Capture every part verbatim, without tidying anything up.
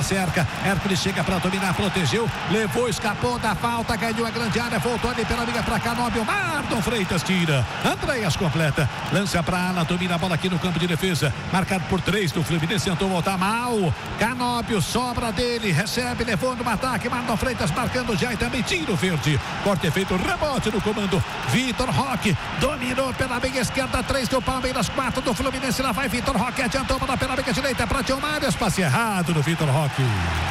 cerca. Hércules chega para dominar, protegeu, levou, escapou da falta, ganhou a grande área, voltou ali pela liga para Canóbio. Marlon Freitas tira. Andréas completa. Lança para ala, domina a bola aqui no campo de defesa. Marcado por três do Fluminense, tentou voltar mal. Canóbio, sobra dele, recebe, levou no ataque. Marlon Freitas marcando já e também tira o verde. Corte feito, rebote no comando. Vitor Roque dominou pela meia esquerda, três do Palmeiras, quatro do Fluminense. Lá vai Vitor Roque, adiantou bola pela meia direita para Diomários, passe errado do Vitor Roque.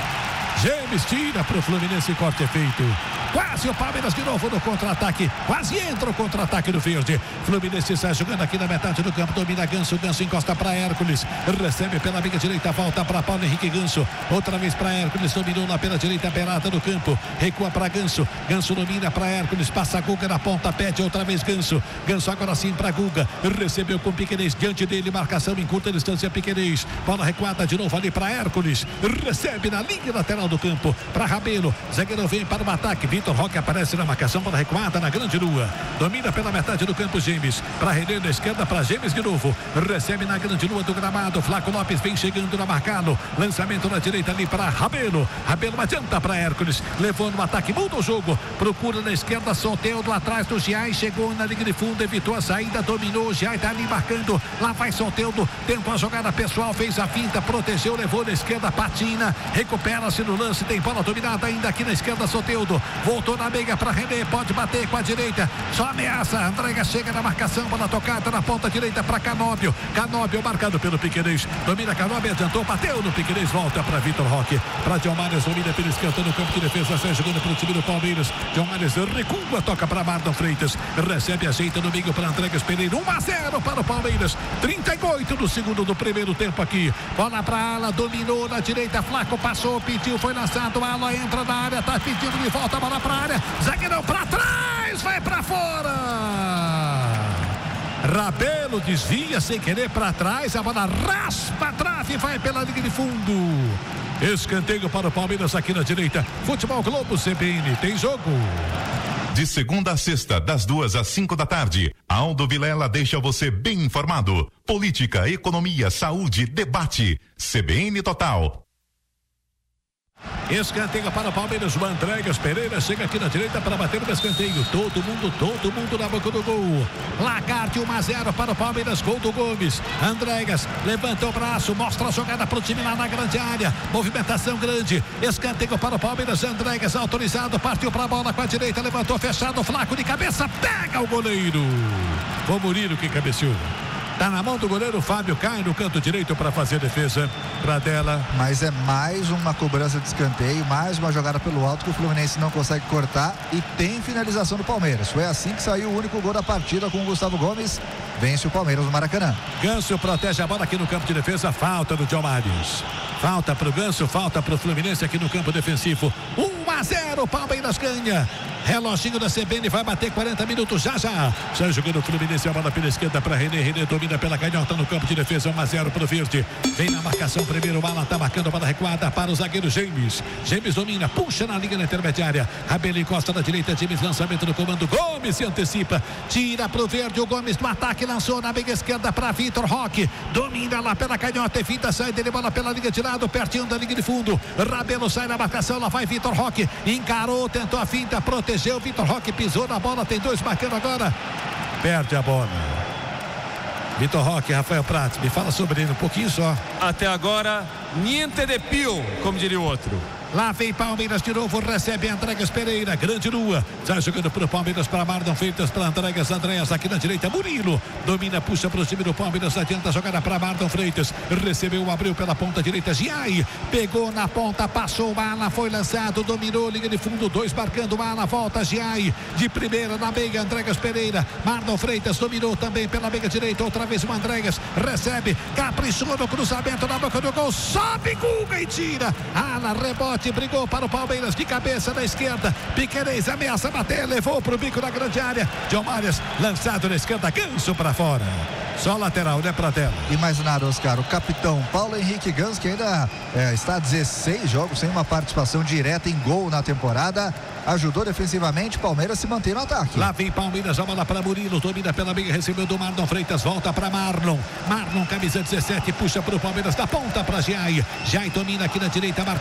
James tira para o Fluminense, corte feito. Quase o Palmeiras de novo no contra-ataque. Quase entra o contra-ataque do verde. Fluminense sai jogando aqui na metade do campo. Domina Ganso. Ganso encosta para Hércules. Recebe pela meia direita. Volta para Paulo Henrique Ganso. Outra vez para Hércules. Dominou na pela direita. Beirada do campo. Recua para Ganso. Ganso domina para Hércules. Passa a Guga na ponta. Pede outra vez Ganso. Ganso agora sim para Guga. Recebeu com Piquerez. Diante dele. Marcação em curta distância. Piquerez. Bola recuada de novo ali para Hércules. Recebe na linha lateral do campo. Para Rabelo. Zagueiro vem para o ataque. Vitor Roque aparece na marcação, bola recuada na grande lua. Domina pela metade do campo James. Para René da esquerda, para James de novo. Recebe na grande lua do gramado. Flaco Lopes vem chegando na marcado. Lançamento na direita ali para Rabelo. Rabelo adianta para Hércules. Levou no ataque, muda o jogo. Procura na esquerda, Soteldo atrás do Giai. Chegou na linha de fundo, evitou a saída, dominou. O Giai está ali marcando. Lá vai Soteldo. Tentou a jogada pessoal, fez a finta, protegeu, levou na esquerda, patina. Recupera-se no lance, tem bola dominada ainda aqui na esquerda, Soteldo. Voltou na meia para René, pode bater com a direita, só ameaça, Andréas chega na marcação, bola tocada na ponta direita para Canóbio, Canóbio marcado pelo Piquerez, domina Canóbio, adiantou, bateu no Piquerez, volta para Vitor Roque, para Diomários, domina pela esquerda no campo de defesa, sai jogando para o time do Palmeiras, Diomários recua, toca para Marlon Freitas, recebe, ajeita no meio para Andréas Pereira, um a zero para o Palmeiras, trinta e oito do segundo do primeiro tempo aqui, bola para ala, dominou na direita, Flaco passou, pediu, foi lançado, ala entra na área, tá pedindo de volta, bola para área, zagueirão para trás, vai para fora. Rabelo desvia sem querer para trás, a bola raspa a trave e vai pela linha de fundo. Escanteio para o Palmeiras aqui na direita. Futebol Globo C B N, tem jogo. De segunda a sexta, das duas às cinco da tarde, Aldo Vilela deixa você bem informado. Política, economia, saúde, debate. C B N Total. Escanteio para o Palmeiras, o Andréas Pereira chega aqui na direita para bater no escanteio. Todo mundo, todo mundo na boca do gol. Lacarte um a zero para o Palmeiras, gol do Gomes. Andréas levantou o braço, mostra a jogada para o time lá na grande área. Movimentação grande. Escanteio para o Palmeiras, Andréas autorizado, partiu para a bola com a direita, levantou fechado, Flaco de cabeça, pega o goleiro. Foi o Murilo que cabeceou. Tá na mão do goleiro, Fábio cai no canto direito para fazer a defesa para dela. Mas é mais uma cobrança de escanteio, mais uma jogada pelo alto que o Fluminense não consegue cortar e tem finalização do Palmeiras. Foi assim que saiu o único gol da partida com o Gustavo Gomes. Vence o Palmeiras no Maracanã. Ganso protege a bola aqui no campo de defesa, falta do Diomários. Falta pro Ganso, falta pro Fluminense aqui no campo defensivo. um a zero, Palmeiras ganha. Reloginho da C B N vai bater quarenta minutos já já. Sai jogando o Fluminense, a bola pela esquerda para René. René domina pela canhota no campo de defesa, um a zero pro Verde. Vem na marcação primeiro, o Alan tá marcando a bola recuada para o zagueiro James. James domina, puxa na linha na intermediária. Rabelo encosta na direita, James lançamento no comando. Gomes se antecipa, tira pro Verde. O Gomes no ataque, lançou na meia esquerda para Vitor Roque. Domina lá pela canhota, evita, sai dele, bola pela linha de lado, pertinho da linha de fundo. Rabelo sai na marcação, lá vai Vitor Roque. Encarou, tentou a finta, protegeu. Vitor Roque pisou na bola, tem dois marcando agora. Perde a bola. Vitor Roque, Rafael Prats, me fala sobre ele um pouquinho só. Até agora, niente de pio, como diria o outro. Lá vem Palmeiras de novo, recebe Andréas Pereira, grande lua, sai jogando para o Palmeiras, para Marlon Freitas, para Andréas, Andréas aqui na direita, Murilo, domina, puxa para o time do Palmeiras, adianta a jogada para Marlon Freitas, recebeu, abriu pela ponta direita, Giai, pegou na ponta, passou o Mala, foi lançado, dominou, linha de fundo, dois marcando, Mala, volta Giai, de primeira na meia, Andréas Pereira, Marlon Freitas dominou também pela meia direita, outra vez o Andréas, recebe, caprichou no cruzamento na boca do gol, sobe Guga e tira, Ala, rebote, brigou para o Palmeiras de cabeça na esquerda. Piquerez ameaça bater, levou para o bico da grande área. Diomários lançado na esquerda, Ganso para fora. Só lateral, né, pra tela. E mais nada, Oscar. O capitão Paulo Henrique Ganso, que ainda é, está há dezesseis jogos sem uma participação direta em gol na temporada, ajudou defensivamente. Palmeiras se mantém no ataque. Lá vem Palmeiras, a bola para Murilo, domina pela meia, recebeu do Marlon Freitas, volta para Marlon. Marlon, camisa dezessete, puxa para o Palmeiras, da ponta para Giai. Giai domina aqui na direita,